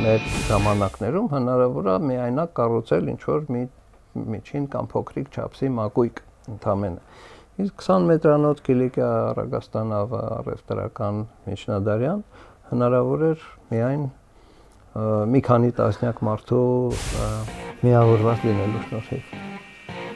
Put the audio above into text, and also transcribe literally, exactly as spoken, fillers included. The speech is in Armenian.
մեր ժամանակներում հնարավոր է միայնակ կառուցել ինչ-որ մի միջին կամ փոքրիկ չափսի մակույկ ընդամենը։ Իսկ քսան մետրանոց Կիլիկիա Արագաստանավը առևտրական միջնադարյան հնարավոր էր միայն մի քանի տասնյակ մարդու միավորված լինելու շնորհիվ։